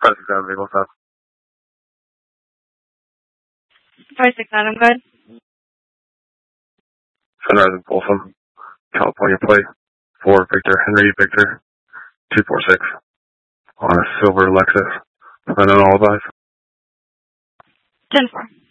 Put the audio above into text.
Present Saturday, what's up? 569, I'm good. Sunrise and Folsom, California plate, 4 Victor Henry Victor 246 on a silver Lexus. And then all of us. 10-4.